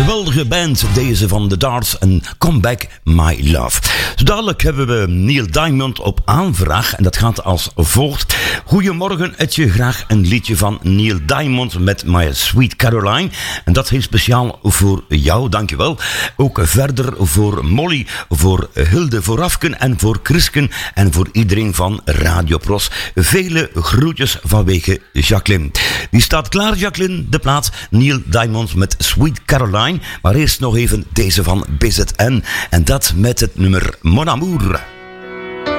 geweldige band, deze van The Darts en Come Back My Love. Zo dadelijk hebben we Neil Diamond op aanvraag en dat gaat als volgt. Goedemorgen, het je graag een liedje van Neil Diamond met My Sweet Caroline. En dat heel speciaal voor jou, dankjewel. Ook verder voor Molly, voor Hilde Voorafken en voor Chrisken en voor iedereen van Radio Pros. Vele groetjes vanwege Jacqueline. Die staat klaar, Jacqueline, de plaat Neil Diamond met Sweet Caroline. Maar eerst nog even deze van BZN. En dat met het nummer Mon Amour.